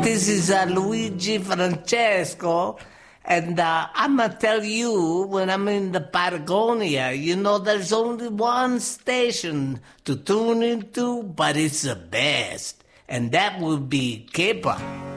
This is Luigi Francesco, and I'm going to tell you, when I'm in the Patagonia, there's only one station to tune into, but it's the best, and that would be Kepa.